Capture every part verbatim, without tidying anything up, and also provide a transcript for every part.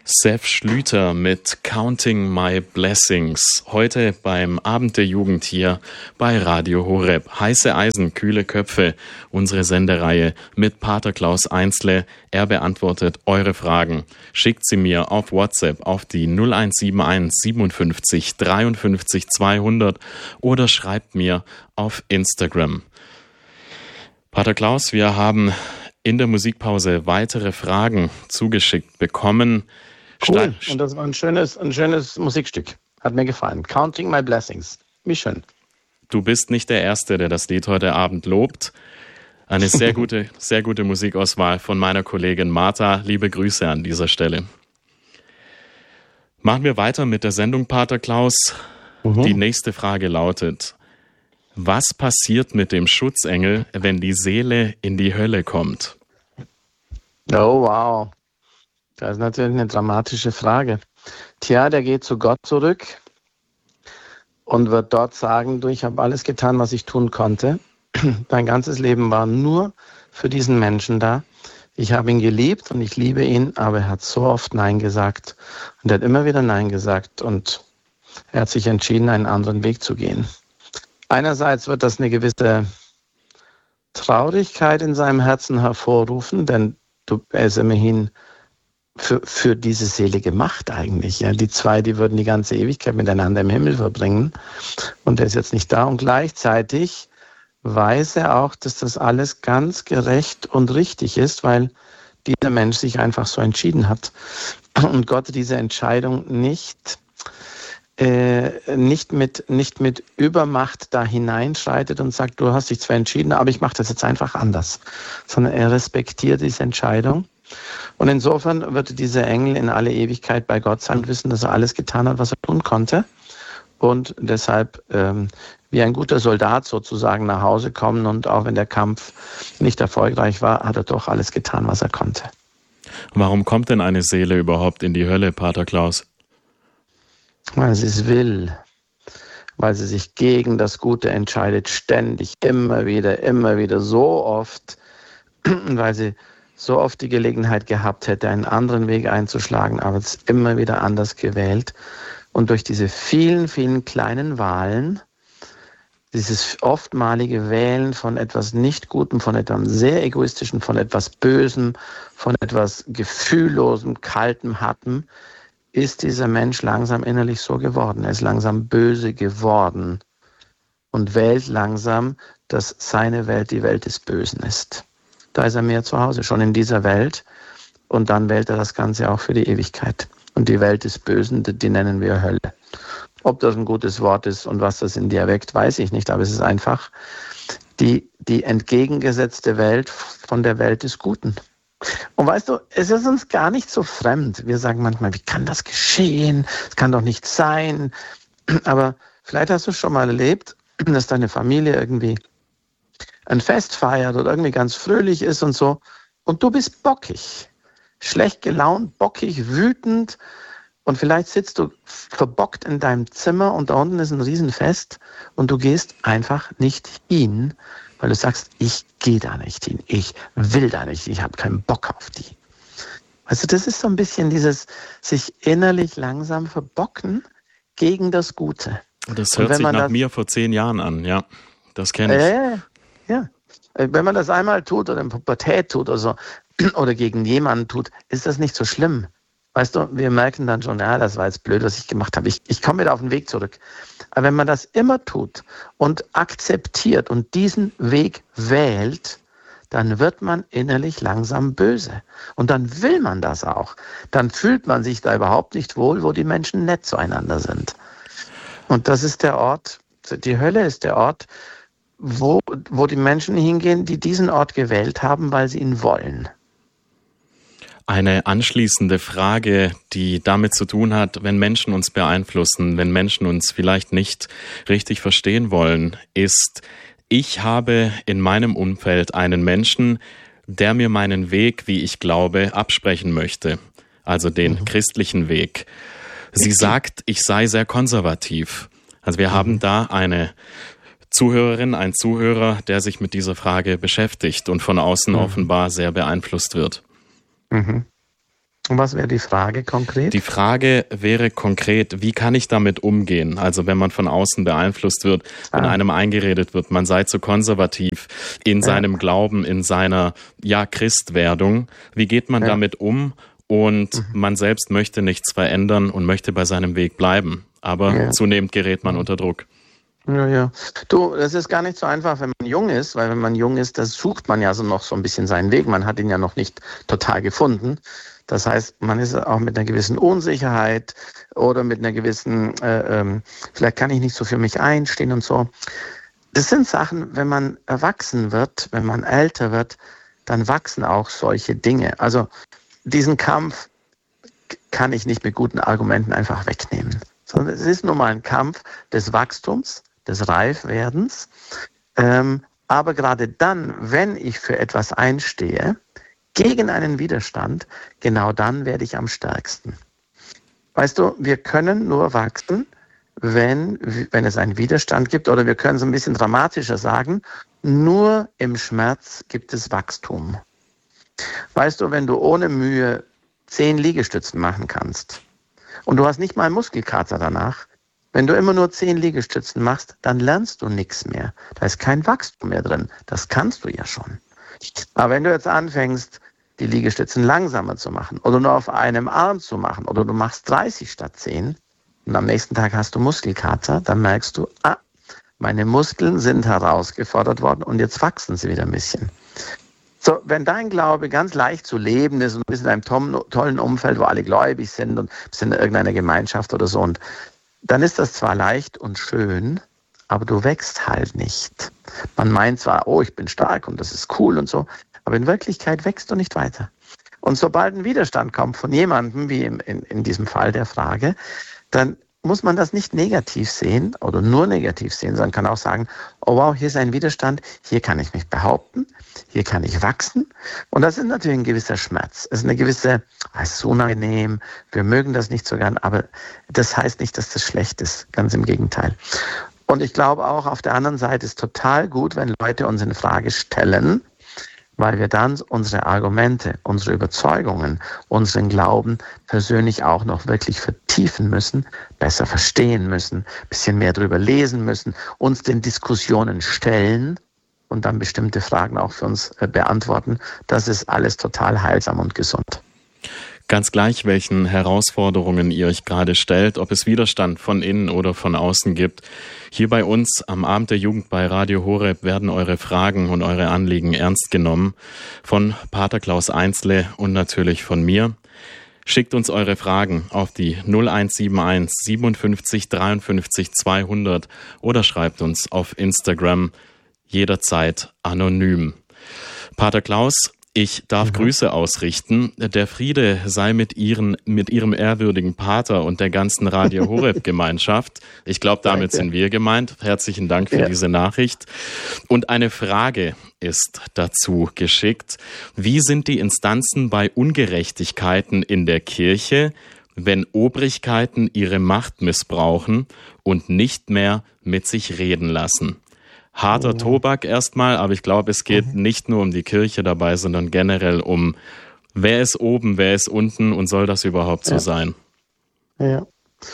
Sef Schlüter mit Counting My Blessings. Heute beim Abend der Jugend hier bei Radio Horeb. Heiße Eisen, kühle Köpfe, unsere Sendereihe mit Pater Klaus Einzle. Er beantwortet eure Fragen. Schickt sie mir auf WhatsApp auf die null eins sieben eins siebenundfünfzig dreiundfünfzig zweihundert oder schreibt mir auf Instagram. Pater Klaus, wir haben in der Musikpause weitere Fragen zugeschickt bekommen. Cool, und das war ein schönes, ein schönes Musikstück. Hat mir gefallen. Counting My Blessings. Wie schön. Du bist nicht der Erste, der das Lied heute Abend lobt. Eine sehr gute, sehr gute Musikauswahl von meiner Kollegin Martha. Liebe Grüße an dieser Stelle. Machen wir weiter mit der Sendung, Pater Klaus. Mhm. Die nächste Frage lautet: Was passiert mit dem Schutzengel, wenn die Seele in die Hölle kommt? Oh, wow. Das ist natürlich eine dramatische Frage. Tja, der geht zu Gott zurück und wird dort sagen, du, ich habe alles getan, was ich tun konnte. Dein ganzes Leben war nur für diesen Menschen da. Ich habe ihn geliebt und ich liebe ihn, aber er hat so oft Nein gesagt. Und er hat immer wieder Nein gesagt und er hat sich entschieden, einen anderen Weg zu gehen. Einerseits wird das eine gewisse Traurigkeit in seinem Herzen hervorrufen, denn du, er ist immerhin Für, für diese Seele gemacht eigentlich. Ja. Die zwei, die würden die ganze Ewigkeit miteinander im Himmel verbringen. Und er ist jetzt nicht da. Und gleichzeitig weiß er auch, dass das alles ganz gerecht und richtig ist, weil dieser Mensch sich einfach so entschieden hat. Und Gott diese Entscheidung nicht, äh, nicht, mit, nicht mit Übermacht da hineinschreitet und sagt, du hast dich zwar entschieden, aber ich mache das jetzt einfach anders. Sondern er respektiert diese Entscheidung. Und insofern wird dieser Engel in alle Ewigkeit bei Gott sein und wissen, dass er alles getan hat, was er tun konnte. Und deshalb ähm, wie ein guter Soldat sozusagen nach Hause kommen. Und auch wenn der Kampf nicht erfolgreich war, hat er doch alles getan, was er konnte. Warum kommt denn eine Seele überhaupt in die Hölle, Pater Klaus? Weil sie es will. Weil sie sich gegen das Gute entscheidet, ständig, immer wieder, immer wieder, so oft. Weil sie so oft die Gelegenheit gehabt hätte, einen anderen Weg einzuschlagen, aber es ist immer wieder anders gewählt. Und durch diese vielen, vielen kleinen Wahlen, dieses oftmalige Wählen von etwas Nicht-Gutem, von etwas sehr Egoistischen, von etwas Bösem, von etwas Gefühllosem, Kaltem, Hartem, ist dieser Mensch langsam innerlich so geworden. Er ist langsam böse geworden und wählt langsam, dass seine Welt die Welt des Bösen ist. Da ist er mehr zu Hause, schon in dieser Welt. Und dann wählt er das Ganze auch für die Ewigkeit. Und die Welt des Bösen, die nennen wir Hölle. Ob das ein gutes Wort ist und was das in dir weckt, weiß ich nicht. Aber es ist einfach die, die entgegengesetzte Welt von der Welt des Guten. Und weißt du, es ist uns gar nicht so fremd. Wir sagen manchmal, wie kann das geschehen? Es kann doch nicht sein. Aber vielleicht hast du schon mal erlebt, dass deine Familie irgendwie ein Fest feiert oder irgendwie ganz fröhlich ist und so. Und du bist bockig, schlecht gelaunt, bockig, wütend. Und vielleicht sitzt du verbockt in deinem Zimmer und da unten ist ein Riesenfest und du gehst einfach nicht hin, weil du sagst, ich gehe da nicht hin, ich will da nicht, ich habe keinen Bock auf die. Also das ist so ein bisschen dieses sich innerlich langsam verbocken gegen das Gute. Das hört sich nach das, mir vor zehn Jahren an, ja, das kenne ich. Äh, Ja, wenn man das einmal tut oder in Pubertät tut oder so, oder gegen jemanden tut, ist das nicht so schlimm. Weißt du, wir merken dann schon, ja, das war jetzt blöd, was ich gemacht habe. Ich, ich komme wieder auf den Weg zurück. Aber wenn man das immer tut und akzeptiert und diesen Weg wählt, dann wird man innerlich langsam böse. Und dann will man das auch. Dann fühlt man sich da überhaupt nicht wohl, wo die Menschen nett zueinander sind. Und das ist der Ort, die Hölle ist der Ort, Wo, wo die Menschen hingehen, die diesen Ort gewählt haben, weil sie ihn wollen. Eine anschließende Frage, die damit zu tun hat, wenn Menschen uns beeinflussen, wenn Menschen uns vielleicht nicht richtig verstehen wollen, ist: Ich habe in meinem Umfeld einen Menschen, der mir meinen Weg, wie ich glaube, absprechen möchte, also den mhm. christlichen Weg. Sie sagt, ich sei sehr konservativ. Also wir mhm. haben da eine Zuhörerin, ein Zuhörer, der sich mit dieser Frage beschäftigt und von außen mhm. offenbar sehr beeinflusst wird. Mhm. Und was wäre die Frage konkret? Die Frage wäre konkret, wie kann ich damit umgehen? Also wenn man von außen beeinflusst wird, wenn ah. einem eingeredet wird, man sei zu konservativ in ja. seinem Glauben, in seiner ja Christwerdung. Wie geht man ja. damit um? Und mhm. man selbst möchte nichts verändern und möchte bei seinem Weg bleiben. Aber ja. zunehmend gerät man unter Druck. Ja, ja. Du, das ist gar nicht so einfach, wenn man jung ist, weil wenn man jung ist, das sucht man ja so noch so ein bisschen seinen Weg. Man hat ihn ja noch nicht total gefunden. Das heißt, man ist auch mit einer gewissen Unsicherheit oder mit einer gewissen, äh, ähm, vielleicht kann ich nicht so für mich einstehen und so. Das sind Sachen, wenn man erwachsen wird, wenn man älter wird, dann wachsen auch solche Dinge. Also diesen Kampf kann ich nicht mit guten Argumenten einfach wegnehmen. Sondern es ist nun mal ein Kampf des Wachstums, des Reifwerdens. Ähm, aber gerade dann, wenn ich für etwas einstehe, gegen einen Widerstand, genau dann werde ich am stärksten. Weißt du, wir können nur wachsen, wenn, wenn es einen Widerstand gibt, oder wir können es ein bisschen dramatischer sagen, nur im Schmerz gibt es Wachstum. Weißt du, wenn du ohne Mühe zehn Liegestützen machen kannst und du hast nicht mal einen Muskelkater danach, wenn du immer nur zehn Liegestützen machst, dann lernst du nichts mehr. Da ist kein Wachstum mehr drin. Das kannst du ja schon. Aber wenn du jetzt anfängst, die Liegestützen langsamer zu machen oder nur auf einem Arm zu machen oder du machst dreißig statt zehn und am nächsten Tag hast du Muskelkater, dann merkst du, ah, meine Muskeln sind herausgefordert worden und jetzt wachsen sie wieder ein bisschen. So, wenn dein Glaube ganz leicht zu leben ist und du bist in einem tollen Umfeld, wo alle gläubig sind und bist in irgendeiner Gemeinschaft oder so, und dann ist das zwar leicht und schön, aber du wächst halt nicht. Man meint zwar, oh, ich bin stark und das ist cool und so, aber in Wirklichkeit wächst du nicht weiter. Und sobald ein Widerstand kommt von jemandem, wie in, in, in diesem Fall der Frage, dann muss man das nicht negativ sehen oder nur negativ sehen, sondern kann auch sagen, oh wow, hier ist ein Widerstand, hier kann ich mich behaupten, hier kann ich wachsen. Und das ist natürlich ein gewisser Schmerz. Es ist eine gewisse, es ist unangenehm, wir mögen das nicht so gern, aber das heißt nicht, dass das schlecht ist, ganz im Gegenteil. Und ich glaube auch, auf der anderen Seite ist total gut, wenn Leute uns in Frage stellen, weil wir dann unsere Argumente, unsere Überzeugungen, unseren Glauben persönlich auch noch wirklich vertiefen müssen, besser verstehen müssen, ein bisschen mehr darüber lesen müssen, uns den Diskussionen stellen und dann bestimmte Fragen auch für uns beantworten. Das ist alles total heilsam und gesund. Ganz gleich, welchen Herausforderungen ihr euch gerade stellt, ob es Widerstand von innen oder von außen gibt. Hier bei uns am Abend der Jugend bei Radio Horeb werden eure Fragen und eure Anliegen ernst genommen. Von Pater Klaus Einzle und natürlich von mir. Schickt uns eure Fragen auf die null eins sieben eins siebenundfünfzig dreiundfünfzig zweihundert oder schreibt uns auf Instagram jederzeit anonym. Pater Klaus, ich darf mhm. Grüße ausrichten. Der Friede sei mit Ihren, mit Ihrem ehrwürdigen Pater und der ganzen Radio Horeb Gemeinschaft. Ich glaube, damit Danke. Sind wir gemeint. Herzlichen Dank für ja. diese Nachricht. Und eine Frage ist dazu geschickt. Wie sind die Instanzen bei Ungerechtigkeiten in der Kirche, wenn Obrigkeiten ihre Macht missbrauchen und nicht mehr mit sich reden lassen? Harter Tobak erstmal, aber ich glaube, es geht mhm. nicht nur um die Kirche dabei, sondern generell um, wer ist oben, wer ist unten und soll das überhaupt so ja. sein? Ja.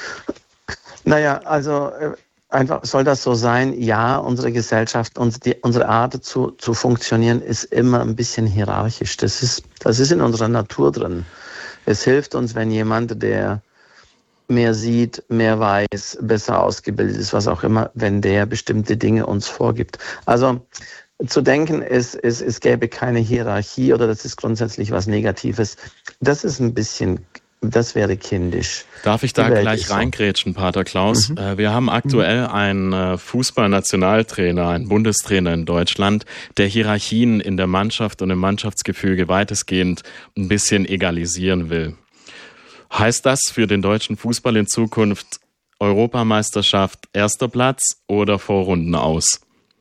Naja, also einfach soll das so sein? Ja, unsere Gesellschaft, unsere, die, unsere Art zu, zu funktionieren ist immer ein bisschen hierarchisch. Das ist, das ist in unserer Natur drin. Es hilft uns, wenn jemand, der mehr sieht, mehr weiß, besser ausgebildet ist, was auch immer, wenn der bestimmte Dinge uns vorgibt. Also zu denken, es, es, es gäbe keine Hierarchie oder das ist grundsätzlich was Negatives, das ist ein bisschen, das wäre kindisch. Darf ich da gleich reingrätschen, Pater Klaus? Mhm. Wir haben aktuell mhm. einen Fußballnationaltrainer, einen Bundestrainer in Deutschland, der Hierarchien in der Mannschaft und im Mannschaftsgefüge weitestgehend ein bisschen egalisieren will. Heißt das für den deutschen Fußball in Zukunft Europameisterschaft erster Platz oder Vorrunden aus?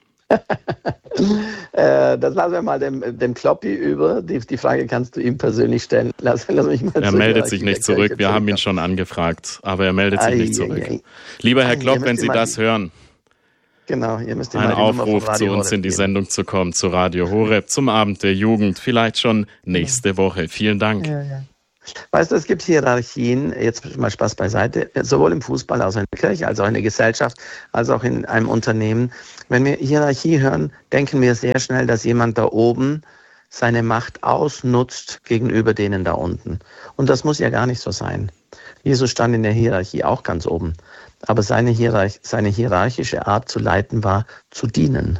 äh, das lassen wir mal dem, dem Kloppi über. Die, die Frage kannst du ihm persönlich stellen. Lass, lass mich mal er meldet sich nicht zurück. Wir haben ihn schon angefragt, aber er meldet sich ai, nicht zurück. Ai, ai. Lieber Herr Klopp, wenn Sie das hören, genau, ihr müsst ein Aufruf zu uns in die Sendung zu kommen, zu Radio Horeb, zum Abend der Jugend, vielleicht schon nächste Woche. Vielen Dank. Ja, ja. Weißt du, es gibt Hierarchien, jetzt mal Spaß beiseite, sowohl im Fußball als auch in der Kirche, als auch in der Gesellschaft, als auch in einem Unternehmen. Wenn wir Hierarchie hören, denken wir sehr schnell, dass jemand da oben seine Macht ausnutzt gegenüber denen da unten. Und das muss ja gar nicht so sein. Jesus stand in der Hierarchie auch ganz oben. Aber seine, Hierarch- seine hierarchische Art zu leiten war, zu dienen.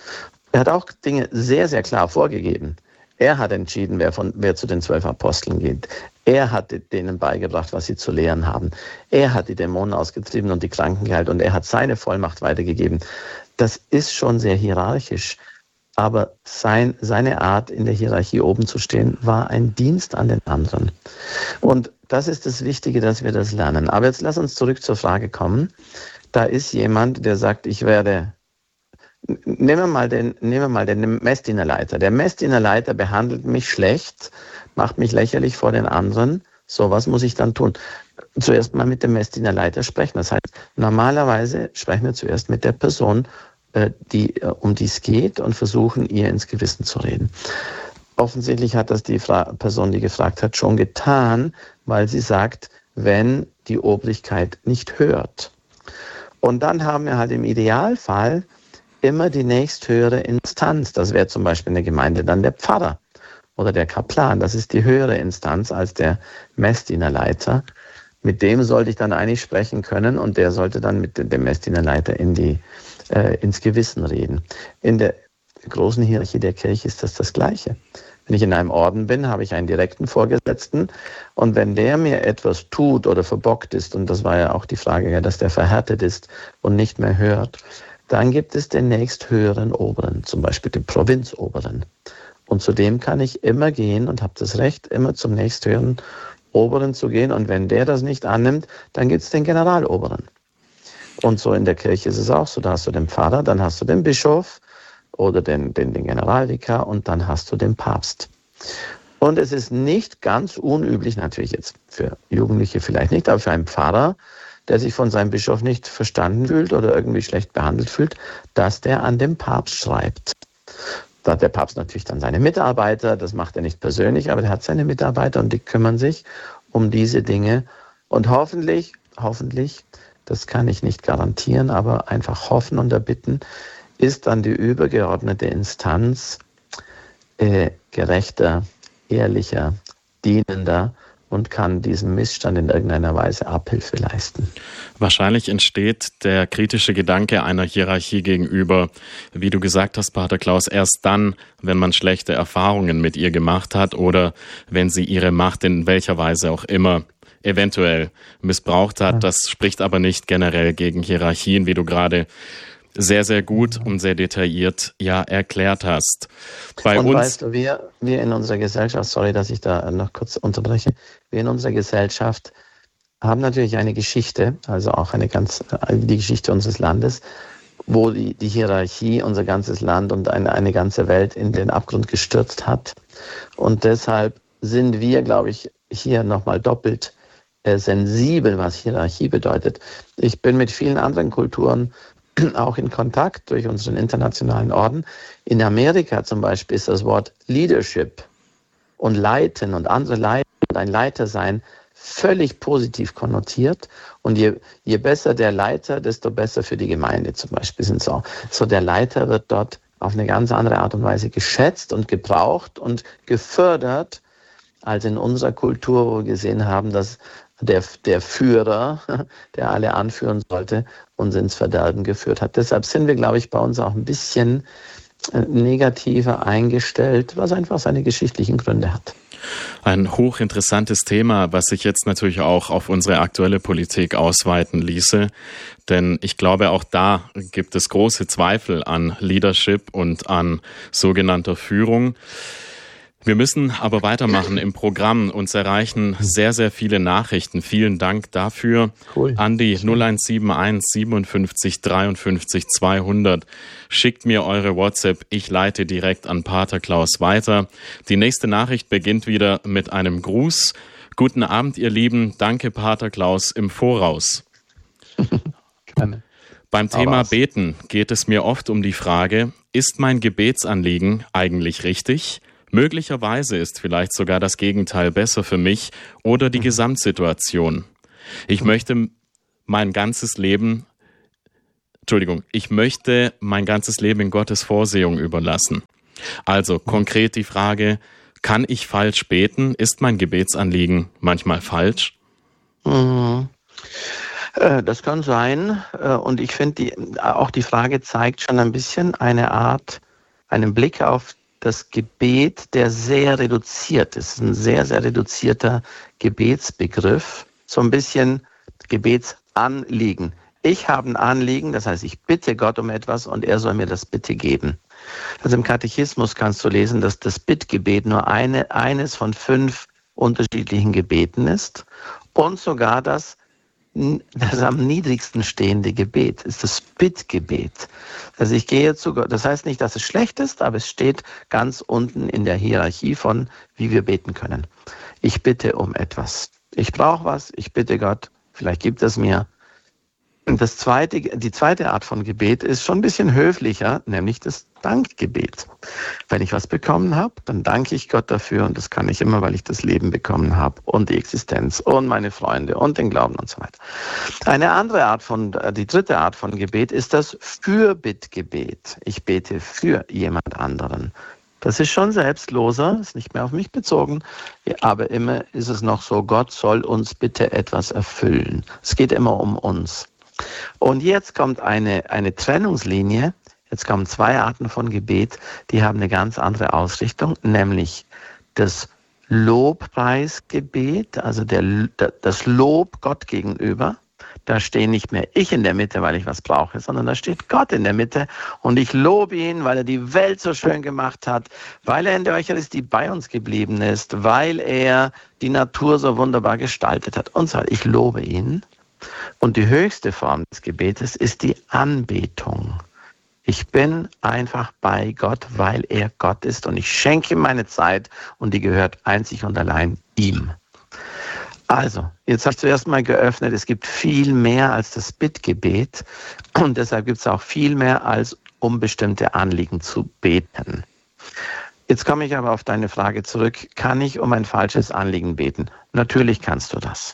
Er hat auch Dinge sehr, sehr klar vorgegeben. Er hat entschieden, wer, von, wer zu den zwölf Aposteln geht. Er hat denen beigebracht, was sie zu lehren haben. Er hat die Dämonen ausgetrieben und die Kranken geheilt und er hat seine Vollmacht weitergegeben. Das ist schon sehr hierarchisch. Aber sein, seine Art, in der Hierarchie oben zu stehen, war ein Dienst an den anderen. Und das ist das Wichtige, dass wir das lernen. Aber jetzt lass uns zurück zur Frage kommen. Da ist jemand, der sagt, ich werde... Nehmen wir mal den, nehmen wir mal den Messdienerleiter. Der Messdienerleiter behandelt mich schlecht, macht mich lächerlich vor den anderen. So, was muss ich dann tun? Zuerst mal mit dem Messdienerleiter sprechen. Das heißt, normalerweise sprechen wir zuerst mit der Person, die, um die es geht, und versuchen, ihr ins Gewissen zu reden. Offensichtlich hat das die Fra- Person, die gefragt hat, schon getan, weil sie sagt, wenn die Obrigkeit nicht hört. Und dann haben wir halt im Idealfall immer die nächsthöhere Instanz. Das wäre zum Beispiel in der Gemeinde dann der Pfarrer oder der Kaplan. Das ist die höhere Instanz als der Messdienerleiter. Mit dem sollte ich dann eigentlich sprechen können und der sollte dann mit dem Messdienerleiter in die, äh, ins Gewissen reden. In der großen Hierarchie der Kirche ist das das Gleiche. Wenn ich in einem Orden bin, habe ich einen direkten Vorgesetzten und wenn der mir etwas tut oder verbockt ist, und das war ja auch die Frage, ja, dass der verhärtet ist und nicht mehr hört, dann gibt es den nächsthöheren Oberen, zum Beispiel den Provinzoberen. Und zu dem kann ich immer gehen und habe das Recht, immer zum nächsthöheren Oberen zu gehen. Und wenn der das nicht annimmt, dann gibt es den Generaloberen. Und so in der Kirche ist es auch so. Da hast du den Pfarrer, dann hast du den Bischof oder den, den, den Generalvikar und dann hast du den Papst. Und es ist nicht ganz unüblich, natürlich jetzt für Jugendliche vielleicht nicht, aber für einen Pfarrer, der sich von seinem Bischof nicht verstanden fühlt oder irgendwie schlecht behandelt fühlt, dass der an den Papst schreibt. Da hat der Papst natürlich dann seine Mitarbeiter, das macht er nicht persönlich, aber der hat seine Mitarbeiter und die kümmern sich um diese Dinge. Und hoffentlich, hoffentlich, das kann ich nicht garantieren, aber einfach hoffen und erbitten, ist dann die übergeordnete Instanz äh, gerechter, ehrlicher, dienender und kann diesem Missstand in irgendeiner Weise Abhilfe leisten. Wahrscheinlich entsteht der kritische Gedanke einer Hierarchie gegenüber, wie du gesagt hast, Pater Klaus, erst dann, wenn man schlechte Erfahrungen mit ihr gemacht hat oder wenn sie ihre Macht in welcher Weise auch immer eventuell missbraucht hat. Das spricht aber nicht generell gegen Hierarchien, wie du gerade sehr, sehr gut und sehr detailliert ja erklärt hast. Bei und uns, weißt du, wir, wir in unserer Gesellschaft, sorry, dass ich da noch kurz unterbreche, wir in unserer Gesellschaft haben natürlich eine Geschichte, also auch eine ganz, die Geschichte unseres Landes, wo die, die Hierarchie unser ganzes Land und eine, eine ganze Welt in den Abgrund gestürzt hat. Und deshalb sind wir, glaube ich, hier nochmal doppelt äh, sensibel, was Hierarchie bedeutet. Ich bin mit vielen anderen Kulturen auch in Kontakt durch unseren internationalen Orden. In Amerika zum Beispiel ist das Wort Leadership und Leiten und andere Leiter und ein Leiter sein völlig positiv konnotiert. Und je, je besser der Leiter, desto besser für die Gemeinde zum Beispiel sind so. So der Leiter wird dort auf eine ganz andere Art und Weise geschätzt und gebraucht und gefördert, als in unserer Kultur, wo wir gesehen haben, dass der, der Führer, der alle anführen sollte, uns ins Verderben geführt hat. Deshalb sind wir, glaube ich, bei uns auch ein bisschen negativer eingestellt, was einfach seine geschichtlichen Gründe hat. Ein hochinteressantes Thema, was sich jetzt natürlich auch auf unsere aktuelle Politik ausweiten ließe. Denn ich glaube, auch da gibt es große Zweifel an Leadership und an sogenannter Führung. Wir müssen aber weitermachen im Programm. Uns erreichen sehr, sehr viele Nachrichten. Vielen Dank dafür. Cool. An die null eins sieben eins siebenundfünfzig dreiundfünfzig zweihundert. Schickt mir eure WhatsApp. Ich leite direkt an Pater Klaus weiter. Die nächste Nachricht beginnt wieder mit einem Gruß. Guten Abend, ihr Lieben. Danke, Pater Klaus, im Voraus. Gerne. Beim Thema Beten geht es mir oft um die Frage, ist mein Gebetsanliegen eigentlich richtig? Möglicherweise ist vielleicht sogar das Gegenteil besser für mich oder die Gesamtsituation. Ich möchte mein ganzes Leben, Entschuldigung, ich möchte mein ganzes Leben in Gottes Vorsehung überlassen. Also konkret die Frage, kann ich falsch beten? Ist mein Gebetsanliegen manchmal falsch? Mhm. Das kann sein. Und ich finde, die, auch die Frage zeigt schon ein bisschen eine Art, einen Blick auf das Gebet, der sehr reduziert ist. Ein sehr, sehr reduzierter Gebetsbegriff. So ein bisschen Gebetsanliegen. Ich habe ein Anliegen, das heißt, ich bitte Gott um etwas und er soll mir das bitte geben. Also im Katechismus kannst du lesen, dass das Bittgebet nur eine, eines von fünf unterschiedlichen Gebeten ist und sogar das, das am niedrigsten stehende Gebet ist das Bittgebet. Also ich gehe zu Gott, das heißt nicht, dass es schlecht ist, aber es steht ganz unten in der Hierarchie von, wie wir beten können. Ich bitte um etwas. Ich brauche was, ich bitte Gott, vielleicht gibt es mir. Das zweite, die zweite Art von Gebet ist schon ein bisschen höflicher, nämlich das Dankgebet. Wenn ich was bekommen habe, dann danke ich Gott dafür und das kann ich immer, weil ich das Leben bekommen habe und die Existenz und meine Freunde und den Glauben und so weiter. Eine andere Art von, die dritte Art von Gebet ist das Fürbittgebet. Ich bete für jemand anderen. Das ist schon selbstloser, ist nicht mehr auf mich bezogen, aber immer ist es noch so, Gott soll uns bitte etwas erfüllen. Es geht immer um uns. Und jetzt kommt eine, eine Trennungslinie, jetzt kommen zwei Arten von Gebet, die haben eine ganz andere Ausrichtung, nämlich das Lobpreisgebet, also der, das Lob Gott gegenüber. Da stehe nicht mehr ich in der Mitte, weil ich was brauche, sondern da steht Gott in der Mitte und ich lobe ihn, weil er die Welt so schön gemacht hat, weil er in der Eucharistie bei uns geblieben ist, weil er die Natur so wunderbar gestaltet hat und so weiter. Ich lobe ihn. Und die höchste Form des Gebetes ist die Anbetung. Ich bin einfach bei Gott, weil er Gott ist und ich schenke ihm meine Zeit und die gehört einzig und allein ihm. Also, jetzt habe ich zuerst mal geöffnet, es gibt viel mehr als das Bittgebet und deshalb gibt es auch viel mehr als um bestimmte Anliegen zu beten. Jetzt komme ich aber auf deine Frage zurück, kann ich um ein falsches Anliegen beten? Natürlich kannst du das.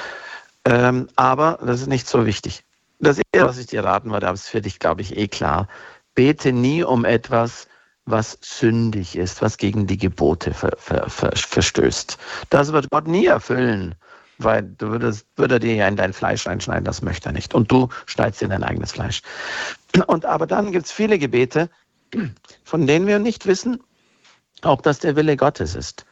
Ähm, aber das ist nicht so wichtig. Das Erste, was ich dir raten würde, aber ist für dich, glaube ich, eh klar. Bete nie um etwas, was sündig ist, was gegen die Gebote ver, ver, ver, verstößt. Das wird Gott nie erfüllen, weil du würdest, würde er dir ja in dein Fleisch reinschneiden, das möchte er nicht. Und du schneidest dir dein eigenes Fleisch. Und aber dann gibt es viele Gebete, von denen wir nicht wissen, ob das der Wille Gottes ist.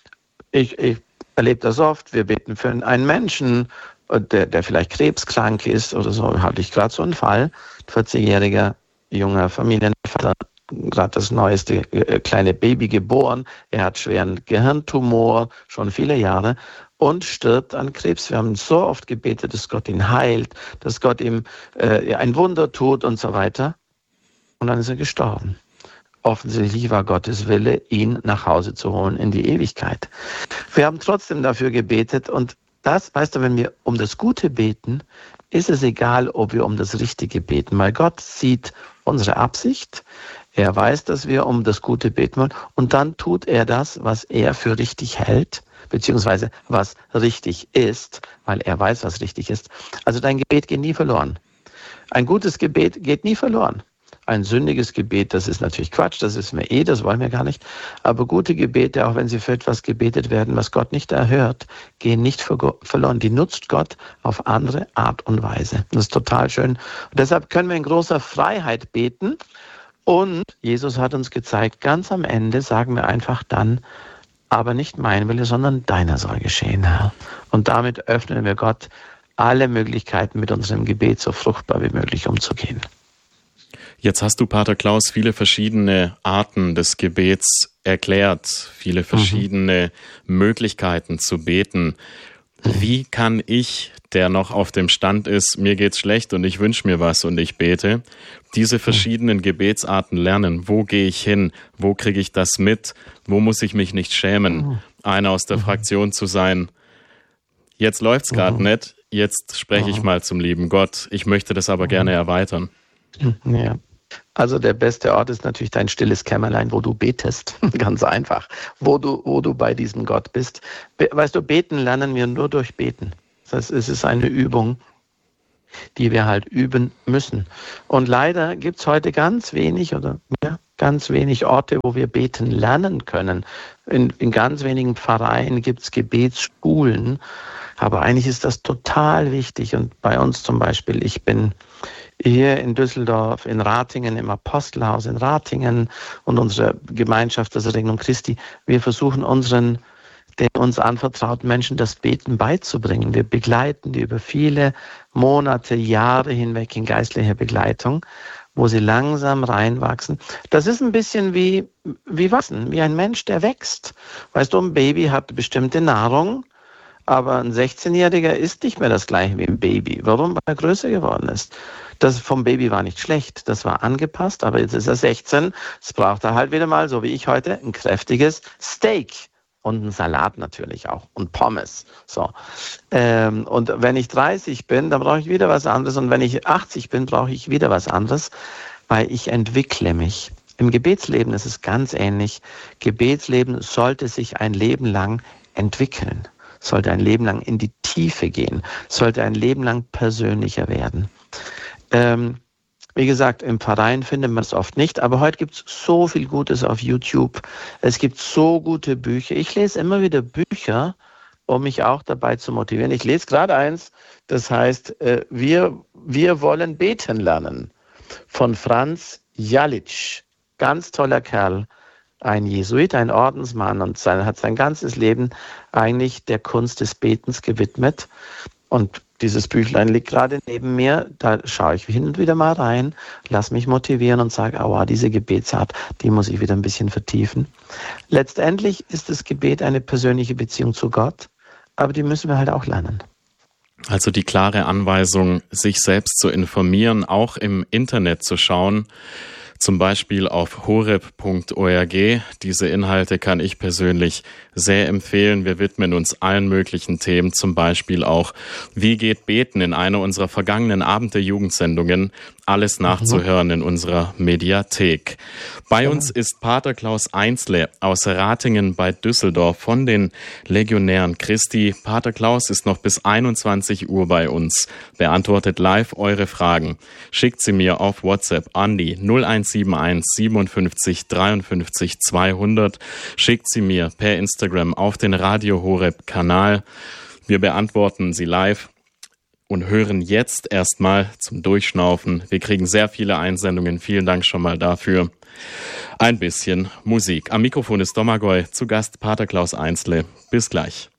Ich, ich erlebe das oft, wir beten für einen Menschen, Der, der vielleicht krebskrank ist oder so, hatte ich gerade so einen Fall, vierzigjähriger junger Familienvater, gerade das neueste äh, kleine Baby geboren, er hat schweren Gehirntumor, schon viele Jahre und stirbt an Krebs. Wir haben so oft gebetet, dass Gott ihn heilt, dass Gott ihm äh, ein Wunder tut und so weiter und dann ist er gestorben. Offensichtlich war Gottes Wille, ihn nach Hause zu holen in die Ewigkeit. Wir haben trotzdem dafür gebetet und das, weißt du, wenn wir um das Gute beten, ist es egal, ob wir um das Richtige beten, weil Gott sieht unsere Absicht, er weiß, dass wir um das Gute beten wollen und dann tut er das, was er für richtig hält, beziehungsweise was richtig ist, weil er weiß, was richtig ist. Also dein Gebet geht nie verloren. Ein gutes Gebet geht nie verloren. Ein sündiges Gebet, das ist natürlich Quatsch, das ist mir eh, das wollen wir gar nicht. Aber gute Gebete, auch wenn sie für etwas gebetet werden, was Gott nicht erhört, gehen nicht verloren. Die nutzt Gott auf andere Art und Weise. Das ist total schön. Und deshalb können wir in großer Freiheit beten. Und Jesus hat uns gezeigt, ganz am Ende sagen wir einfach dann, aber nicht mein Wille, sondern deiner soll geschehen, Herr. Und damit öffnen wir Gott alle Möglichkeiten, mit unserem Gebet so fruchtbar wie möglich umzugehen. Jetzt hast du, Pater Klaus, viele verschiedene Arten des Gebets erklärt, viele verschiedene mhm. Möglichkeiten zu beten. Wie kann ich, der noch auf dem Stand ist, mir geht's schlecht und ich wünsche mir was und ich bete, diese verschiedenen Gebetsarten lernen? Wo gehe ich hin? Wo kriege ich das mit? Wo muss ich mich nicht schämen, einer aus der Fraktion zu sein? Jetzt läuft's gerade nicht, jetzt spreche ich mal zum lieben Gott. Ich möchte das aber gerne erweitern. Ja. Also der beste Ort ist natürlich dein stilles Kämmerlein, wo du betest. Ganz einfach. Wo du, wo du bei diesem Gott bist. Be- weißt du, beten lernen wir nur durch Beten. Das heißt, es ist eine Übung, die wir halt üben müssen. Und leider gibt es heute ganz wenig oder ja, ganz wenig Orte, wo wir beten lernen können. In, in ganz wenigen Pfarreien gibt es Gebetsschulen. Aber eigentlich ist das total wichtig. Und bei uns zum Beispiel, ich bin hier in Düsseldorf, in Ratingen, im Apostelhaus in Ratingen und unsere Gemeinschaft, also Regnum Christi, wir versuchen unseren, den uns anvertrauten Menschen das Beten beizubringen. Wir begleiten die über viele Monate, Jahre hinweg in geistlicher Begleitung, wo sie langsam reinwachsen. Das ist ein bisschen wie, wie wachsen, wie ein Mensch, der wächst. Weißt du, ein Baby hat bestimmte Nahrung, aber ein sechzehnjähriger isst nicht mehr das gleiche wie ein Baby. Warum? Weil er größer geworden ist. Das vom Baby war nicht schlecht, das war angepasst, aber jetzt ist er sechzehn. Jetzt braucht er halt wieder mal, so wie ich heute, ein kräftiges Steak und einen Salat natürlich auch und Pommes. So. Ähm, und wenn ich dreißig bin, dann brauche ich wieder was anderes. Und wenn ich achtzig bin, brauche ich wieder was anderes, weil ich entwickle mich. Im Gebetsleben ist es ganz ähnlich. Gebetsleben sollte sich ein Leben lang entwickeln, sollte ein Leben lang in die Tiefe gehen, sollte ein Leben lang persönlicher werden. Ähm, wie gesagt, im Verein findet man es oft nicht, aber heute gibt es so viel Gutes auf YouTube. Es gibt so gute Bücher. Ich lese immer wieder Bücher, um mich auch dabei zu motivieren. Ich lese gerade eins, das heißt, äh, wir, wir wollen beten lernen, von Franz Jalic. Ganz toller Kerl, ein Jesuit, ein Ordensmann und sein, hat sein ganzes Leben eigentlich der Kunst des Betens gewidmet. Und dieses Büchlein liegt gerade neben mir, da schaue ich hin und wieder mal rein, lass mich motivieren und sage, aua, diese Gebetsart, die muss ich wieder ein bisschen vertiefen. Letztendlich ist das Gebet eine persönliche Beziehung zu Gott, aber die müssen wir halt auch lernen. Also die klare Anweisung, sich selbst zu informieren, auch im Internet zu schauen, zum Beispiel auf horeb punkt org. Diese Inhalte kann ich persönlich sehr empfehlen. Wir widmen uns allen möglichen Themen, zum Beispiel auch, wie geht Beten in einer unserer vergangenen Abend der Jugendsendungen. Alles nachzuhören in unserer Mediathek. Bei ja. uns ist Pater Klaus Einsle aus Ratingen bei Düsseldorf von den Legionären Christi. Pater Klaus ist noch bis einundzwanzig Uhr bei uns, beantwortet live eure Fragen. Schickt sie mir auf WhatsApp an die null eins sieben eins siebenundfünfzig dreiundfünfzig zweihundert. Schickt sie mir per Instagram auf den Radio Horeb Kanal. Wir beantworten sie live und hören jetzt erstmal zum Durchschnaufen. Wir kriegen sehr viele Einsendungen. Vielen Dank schon mal dafür. Ein bisschen Musik. Am Mikrofon ist Domagoj, zu Gast Pater Klaus Einsle. Bis gleich.